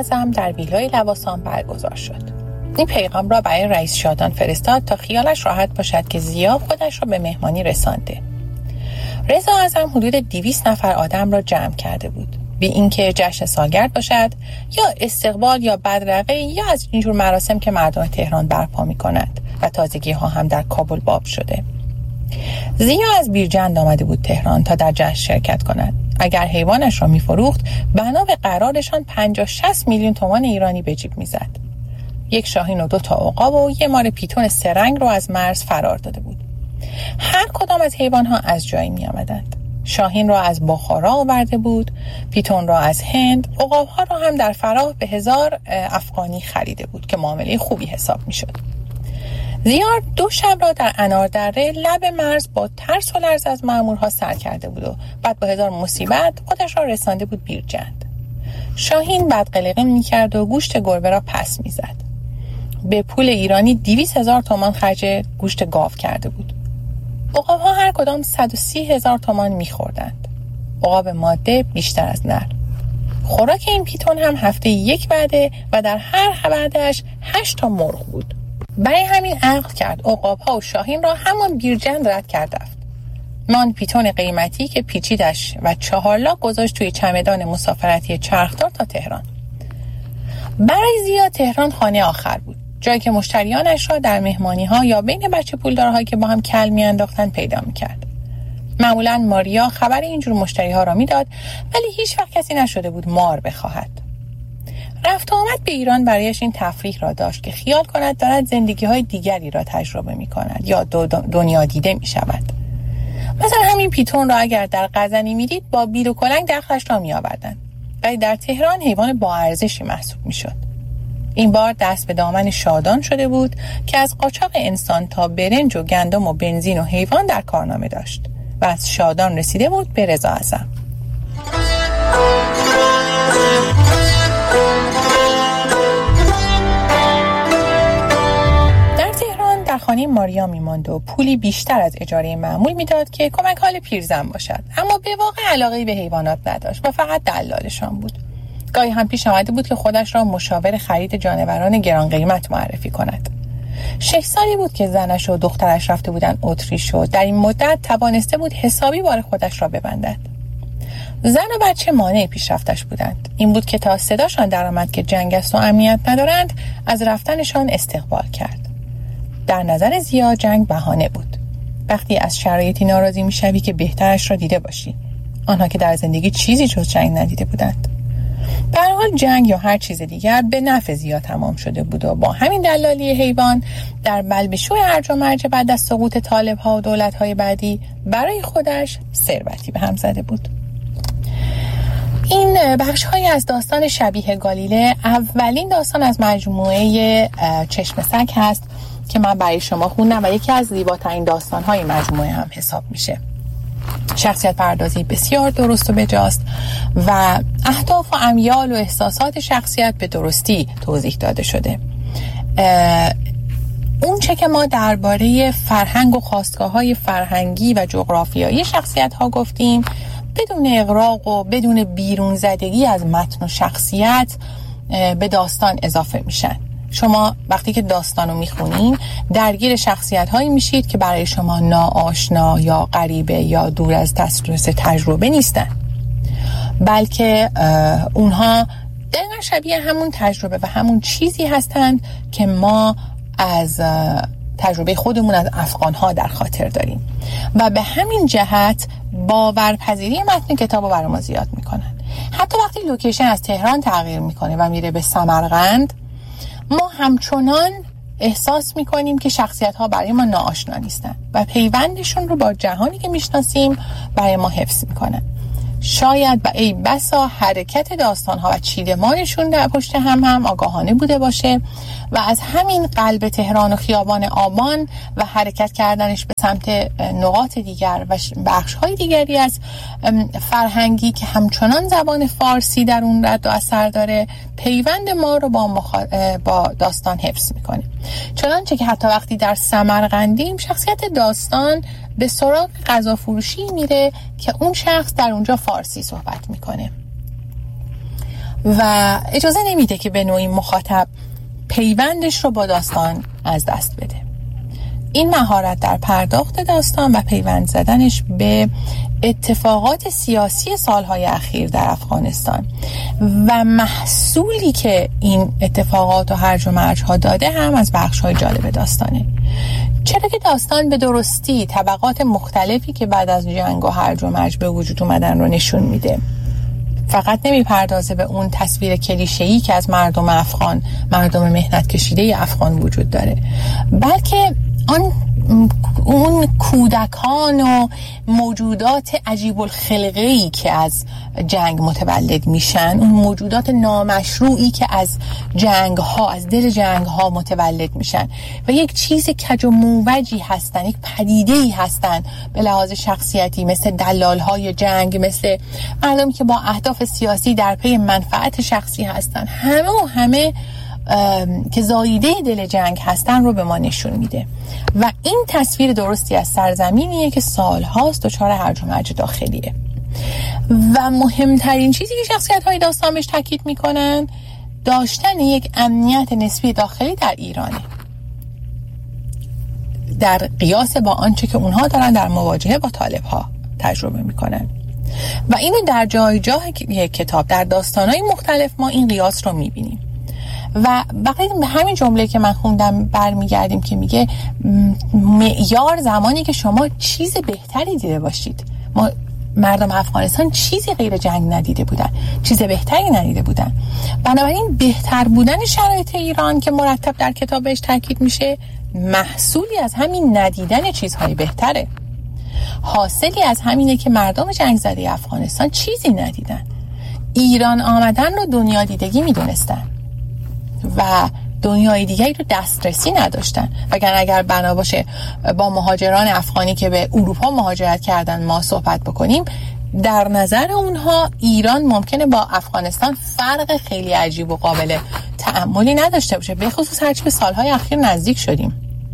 اعظم در ویلای لواسان برگزار شد. این پیغام را برای رئیس شادان فرستاد تا خیالش راحت باشد که ضیا خودش را به مهمانی رسانده. رضا اعظم حدود 200 نفر آدم را جمع کرده بود. بی اینکه جشن سالگرد باشد یا استقبال یا بدرقه یا از اینجور مراسم که مردم تهران برپا می‌کنند و تازگی ها هم در کابل باب شده. ضیا از بیرجند آمده بود تهران تا در جشن شرکت کند. اگر حیوانش را می‌فروخت بنا به قرارشان 50-60 میلیون تومان ایرانی به جیب می‌زد. یک شاهین و 2 تا عقاب و یه مار پیتون سرنگ رو از مرز فرار داده بود. هر کدام از حیوان‌ها از جایی می‌آمدند. شاهین را از بخارا آورده بود، پیتون را از هند، عقاب‌ها را هم در فراه به 1000 افغانی خریده بود که معامله خوبی حساب می‌شد. ضیا 2 شب را در اناردره لب مرز با ترس و لرز از مأمورها سر کرده بود و بعد با 1000 مصیبت خودش را رسانده بود بیرجند. شاهین بدقلقی می‌کرد و گوشت گربه را پس می‌زد. به پول ایرانی 200,000 تومان خرج گوشت گاو کرده بود. عقاب‌ها هر کدام 130,000 تومان می‌خوردند. عقاب ماده بیشتر از نر. خوراک این پیتون هم هفته 1 وعده و در هر وعده‌اش 8 تا مرغ بود. برای همین عقد کرد عقاب‌ها و شاهین را همان بیرجند رد کرد رفت. من پیتون قیمتی که پیچیدش و 4 لاک گذاشت توی چمدان مسافرتی چرخدار تا تهران. برای ضیا تهران خانه آخر بود. جایی که مشتریانش را در مهمانی‌ها یا بین بچه پولدارهایی که با هم کل می‌انداختن پیدا می‌کرد. معمولاً ماریا خبر اینجور مشتری‌ها را می‌داد ولی هیچ وقت کسی نشده بود مار بخواهد. رفت و آمد به ایران برایش این تفریح را داشت که خیال کند دارد زندگی‌های دیگری را تجربه می‌کند یا دنیا دیده می‌شود. مثلا همین پیتون را اگر در غزنی می‌دید با بیل و کلنگ دخلش را می‌آوردند. ولی در تهران حیوان با ارزشی محسوب می‌شد. این بار دست به دامن شادان شده بود که از قاچاق انسان تا برنج و گندم و بنزین و حیوان در کارنامه داشت و از شادان رسیده بود به رضا اعظم. در تهران در خانه ماریا میماند و پولی بیشتر از اجاره معمول میداد که کمک حال پیرزن باشد، اما به واقع علاقه‌ای به حیوانات نداشت و فقط دلالشان بود. گاهی هم پیش آمده بود که خودش را مشاور خرید جانوران گران قیمت معرفی کند. 6 سالی بود که زنش و دخترش رفته بودن اتریش و در این مدت توانسته بود حسابی بار خودش را ببندد. زن و بچه مانع پیشرفتش بودند. این بود که تا صداشان درآمد که جنگ است و امنیت ندارند از رفتنشان استقبال کرد. در نظر ضیا جنگ بهانه بود. وقتی از شرایطی ناراضی میشوی که بهترش را دیده باشی. آنها که در زندگی چیزی جز جنگ ندیده بودند. به هر حال جنگ یا هر چیز دیگر به نفع ضیا تمام شده بود و با همین دلالی حیوان در بلبشوی هرج و مرج بعد از سقوط طالب‌ها و دولت‌های بعدی برای خودش ثروتی به هم زده بود. این بخش‌هایی از داستان شبیه گالیله اولین داستان از مجموعه چشم سگ هست که من برای شما خوندم و یکی از زیباترین داستان‌های مجموعه هم حساب میشه. شخصیت پردازی بسیار درست و بجاست و اهداف و امیال و احساسات شخصیت به درستی توضیح داده شده. اون چه که ما درباره فرهنگ و خاستگاه‌های فرهنگی و جغرافیایی شخصیت‌ها گفتیم بدون اغراق و بدون بیرون زدگی از متن و شخصیت به داستان اضافه میشن. شما وقتی که داستانو میخونین درگیر شخصیت‌هایی میشید که برای شما ناآشنا یا غریبه یا دور از دسترس تجربه نیستن، بلکه اونها دقیقا شبیه همون تجربه و همون چیزی هستند که ما از تجربه خودمون از افغان‌ها در خاطر داریم و به همین جهت باورپذیری متن کتابو برای ما زیاد میکنن. حتی وقتی لوکیشن از تهران تغییر میکنه و میره به سمرقند، ما همچنان احساس میکنیم که شخصیت‌ها برای ما ناآشنا نیستن و پیوندشون رو با جهانی که میشناسیم برای ما حفظ میکنن. شاید و ای بسا حرکت داستان‌ها و چیدمانشون در پشت هم آگاهانه بوده باشه و از همین قلب تهران و خیابان آبان و حرکت کردنش به سمت نقاط دیگر و بخش‌های دیگری از فرهنگی که همچنان زبان فارسی در اون رد و اثر داره پیوند ما رو با داستان حفظ میکنه. چنانچه که حتی وقتی در سمرقندیم شخصیت داستان به سراغ غذا فروشی میره که اون شخص در اونجا فارسی صحبت میکنه. و اجازه نمیده که به نوعی مخاطب پیوندش رو با داستان از دست بده. این مهارت در پرداخت داستان و پیوند زدنش به اتفاقات سیاسی سالهای اخیر در افغانستان و محصولی که این اتفاقات و هرج و مرج ها داده هم از بخش‌های جالب داستانه. چرا که داستان به درستی طبقات مختلفی که بعد از جنگ و هرج و مرج به وجود اومدن رو نشون میده. فقط نمیپردازه به اون تصویر کلیشه‌ای که از مردم افغان، مردم مهنت کشیده افغان وجود داره، بلکه اون کودکان و موجودات عجیب الخلقه‌ای که از جنگ متولد میشن، اون موجودات نامشروعی که از جنگ‌ها، از دل جنگ‌ها متولد میشن و یک چیز کج و موجی هستن، یک پدیده‌ای هستن به لحاظ شخصیتی، مثل دلال‌های جنگ، مثل مردمی که با اهداف سیاسی در پی منفعت شخصی هستن، همه که زاییده دل جنگ هستن رو به ما نشون میده و این تصویر درستی از سرزمینیه که سالهاست دچار هرج و مرج داخلیه. و مهمترین چیزی که شخصیت‌های داستان بهش تاکید میکنن داشتن یک امنیت نسبی داخلی در ایرانه، در قیاس با آنچه که اونها دارن در مواجهه با طالب‌ها تجربه میکنن. و اینو در جای کتاب، در داستان‌های مختلف ما این قیاس رو میبینیم. و وقتی به همین جمله که من خوندم برمیگردیم که میگه معیار زمانی که شما چیز بهتری دیده باشید. ما مردم افغانستان چیزی غیر جنگ ندیده بودن، چیز بهتری ندیده بودن. بنابراین بهتر بودن شرایط ایران که مرتب در کتاب بهش تاکید میشه محصولی از همین ندیدن چیزهای بهتره. حاصلی از همینه که مردم جنگ زده افغانستان چیزی ندیدن، ایران آمدن رو دنیا دیدگی میدونستن و دنیای دیگری رو دسترسی نداشتن. اگر بنا باشه با مهاجران افغانی که به اروپا مهاجرت کردن ما صحبت بکنیم، در نظر اونها ایران ممکنه با افغانستان فرق خیلی عجیب و قابل تأملی نداشته باشه، به خصوص هرچی به سالهای اخیر نزدیک شدیم.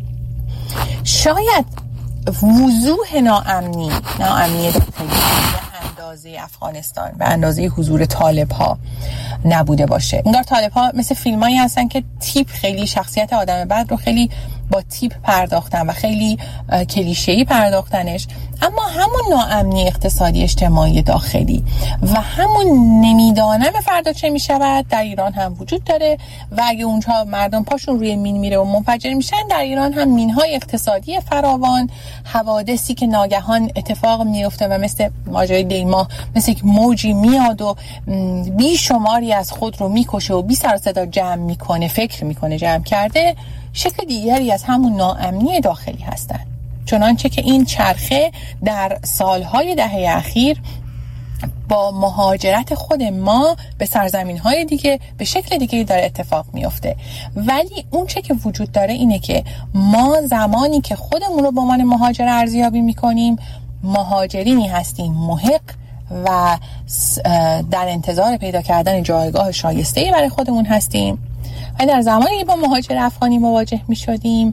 شاید وضوح ناامنی داخلی اندازه افغانستان و اندازه حضور طالب ها نبوده باشه. انگار طالب ها مثل فیلم هایی هستن که تیپ خیلی شخصیت آدم بد رو خیلی با تیپ پرداختن و خیلی کلیشه‌ای پرداختنش، اما همون ناامنی اقتصادی اجتماعی داخلی و همون نمیدانم فردا چه میشود در ایران هم وجود داره و اگه اونجا مردم پاشون روی مین میره و منفجر میشن، در ایران هم مینهای اقتصادی فراوان، حوادثی که ناگهان اتفاق میفته و مثل ماجرای دیما مثل یک موجی میاد و بیشماری از خود رو میکشه و بی سر و صدا جمع میکنه، فکر میکنه جمع کرده، شکل دیگری از همون ناامنی داخلی هستن. چنانچه که این چرخه در سالهای دهه اخیر با مهاجرت خود ما به سرزمین‌های دیگه به شکل دیگه داره اتفاق میفته. ولی اون چه که وجود داره اینه که ما زمانی که خودمون رو به عنوان مهاجر ارزیابی میکنیم، مهاجرینی هستیم محق و در انتظار پیدا کردن جایگاه شایسته‌ای برای خودمون هستیم، و در زمانی که با مهاجر افغانی مواجه می شدیم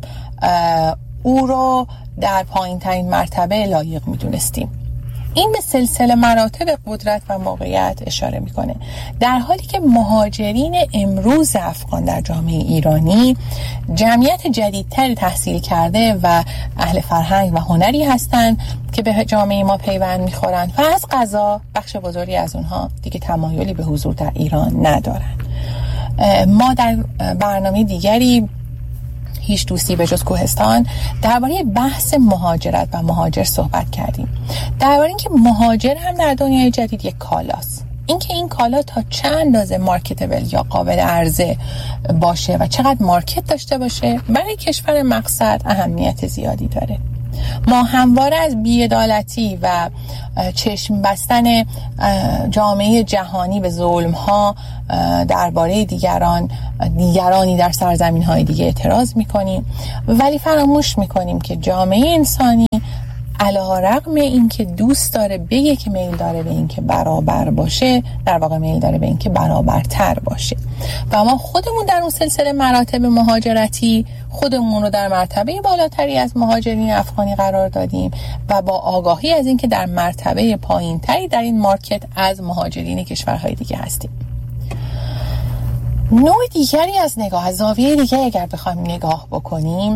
او رو در پایین ترین مرتبه لایق می دونستیم. این به سلسله مراتب قدرت و موقعیت اشاره میکنه، در حالی که مهاجرین امروز افغان در جامعه ایرانی جمعیت جدیدتری تحصیل کرده و اهل فرهنگ و هنری هستند که به جامعه ما پیوند میخورن و از قضا بخش بزرگی از اونها دیگه تمایلی به حضور در ایران ندارن. ما در برنامه دیگری، هیچ دوستی به جز کوهستان، درباره بحث مهاجرت و مهاجر صحبت کردیم، درباره اینکه مهاجر هم در دنیای جدید یک کالاست. اینکه این کالا تا چند اندازه مارکتبل یا قابل عرضه باشه و چقدر مارکت داشته باشه برای کشور مقصد اهمیت زیادی داره. ما همواره از بی‌عدالتی و چشم بستن جامعه جهانی به ظلم‌ها درباره دیگرانی در سرزمین‌های دیگه اعتراض می‌کنیم، ولی فراموش می‌کنیم که جامعه انسانی علی‌رغم اینکه دوست داره بگه که میل داره به اینکه برابر باشه، در واقع میل داره به اینکه برابرتر باشه. و ما خودمون در اون سلسله مراتب مهاجرتی خودمون رو در مرتبه بالاتری از مهاجرین افغانی قرار دادیم و با آگاهی از اینکه در مرتبه پایینتری در این مارکت از مهاجرین کشورهای دیگه هستیم. نوع دیگری از نگاه، از زاویه دیگری اگر بخوایم نگاه بکنیم،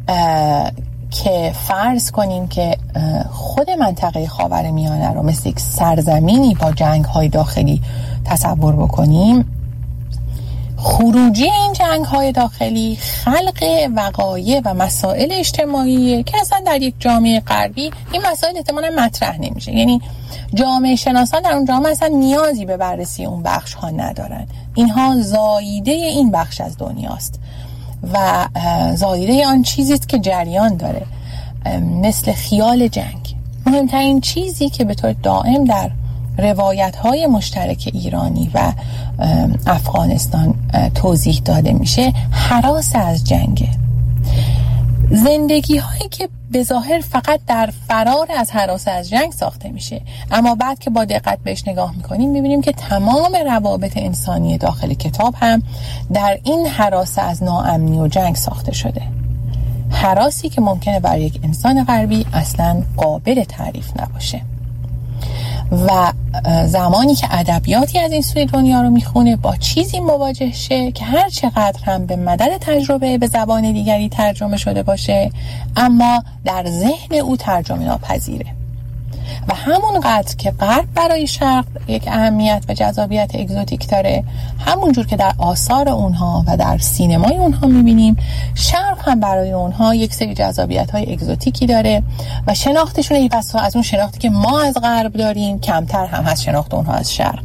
که فرض کنیم که خود منطقه خاورمیانه رو مثل یک سرزمینی با جنگ‌های داخلی تصور بکنیم، خروجی این جنگ‌های داخلی خلق وقایع و مسائل اجتماعی که اصلا در یک جامعه غربی این مسائل احتمالاً مطرح نمیشه. یعنی جامعه شناسان در اون جامعه اصلا نیازی به بررسی اون بخش ها ندارن. اینها زاییده این بخش از دنیاست و زاییده آن چیزی است که جریان داره، مثل خیال جنگ. مهمترین چیزی که به طور دائم در روایت‌های مشترک ایرانی و افغانستان توضیح داده میشه هراس از جنگه. زندگی هایی که به ظاهر فقط در فرار از هراس از جنگ ساخته میشه، اما بعد که با دقت بهش نگاه میکنیم میبینیم که تمام روابط انسانی داخل کتاب هم در این هراس از ناامنی و جنگ ساخته شده. هراسی که ممکنه برای یک انسان غربی اصلاً قابل تعریف نباشه. و زمانی که ادبیاتی از این سوی دنیا رو میخونه با چیزی مواجه شه که هر چقدر هم به مدد تجربه به زبان دیگری ترجمه شده باشه، اما در ذهن او ترجمه ناپذیره. و همون قدر که غرب برای شرق یک اهمیت و جذابیت اگزوتیک داره، همونجور که در آثار اونها و در سینمای اونها میبینیم، شرق هم برای اونها یک سری جذابیت‌های اگزوتیکی داره و شناختشون ای بسا از اون شناختی که ما از غرب داریم کمتر هم هست شناخت اونها از شرق.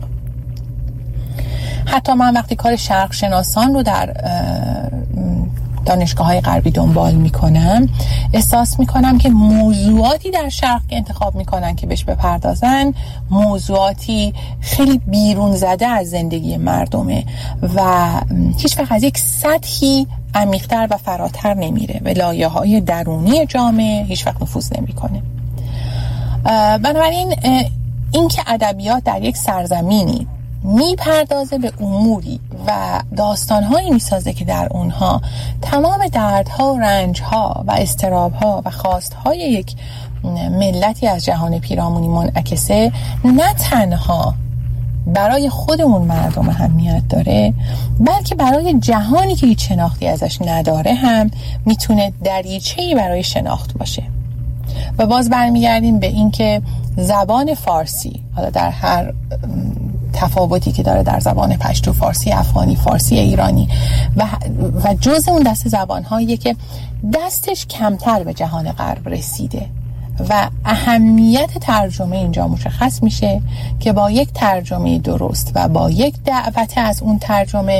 حتی من وقتی کار شرق شناسان رو در دانشگاه‌های غربی دنبال میکنم، احساس میکنم که موضوعاتی در شرق که انتخاب میکنن که بهش بپردازن موضوعاتی خیلی بیرون زده از زندگی مردمه و هیچ وقت از یک سطحی عمیق‌تر و فراتر نمیره و لایه‌های درونی جامعه هیچ وقت نفوذ نمیکنه. بنابراین این که ادبیات در یک سرزمینی میپردازه به اموری و داستانهایی میسازه که در اونها تمام دردها و رنجها و اضطرابها و خواستهای یک ملتی از جهان پیرامونی منعکسه، نه تنها برای خود اون مردم اهمیت داره، بلکه برای جهانی که هیچ شناختی ازش نداره هم میتونه دریچه‌ای برای شناخت باشه. و باز برمیگردیم به این که زبان فارسی، حالا در هر تفاوتی که داره در زبان پشتو، فارسی افغانی، فارسی ایرانی و جز اون دست زبان‌هایی که دستش کمتر به جهان غرب رسیده و اهمیت ترجمه اینجا مشخص میشه که با یک ترجمه درست و با یک دعوت از اون ترجمه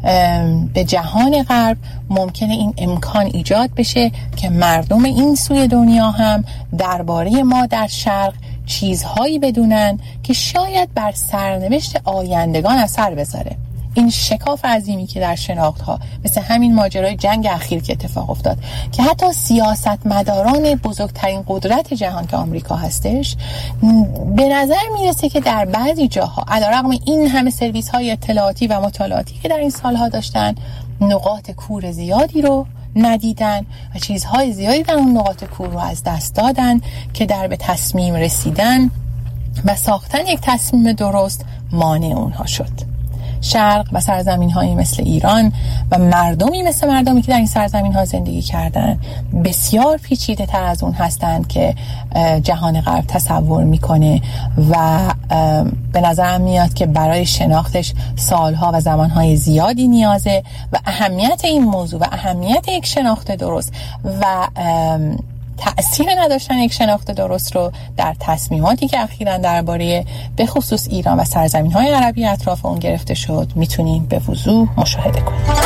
به جهان غرب ممکنه این امکان ایجاد بشه که مردم این سوی دنیا هم درباره ما در شرق چیزهایی بدونن که شاید بر سرنوشت آیندگان اثر بذاره. این شکاف عظیمی که در شناخت‌ها مثل همین ماجرای جنگ اخیر که اتفاق افتاد که حتی سیاستمداران بزرگترین قدرت جهان که آمریکا هستش به نظر میرسه که در بعضی جاها علیرغم این همه سرویس‌های اطلاعاتی و مطالعاتی که در این سالها داشتن، نقاط کور زیادی رو ندیدن و چیزهای زیادی در اون نقاط کور رو از دست دادن که در به تصمیم رسیدن و ساختن یک تصمیم درست مانع اونها شد. شرق و سرزمین‌هایی مثل ایران و مردمی مثل مردمی که در این سرزمین‌ها زندگی کردن بسیار پیچیده تر از اون هستند که جهان غرب تصور میکنه و به نظرم میاد که برای شناختش سالها و زمانهای زیادی نیازه و اهمیت این موضوع و اهمیت یک شناخت درست و تأثیر نداشتن یک شناخت درست رو در تصمیماتی که اخیراً درباره به خصوص ایران و سرزمین‌های عربی اطراف اون گرفته شد میتونیم به وضوح مشاهده کنیم.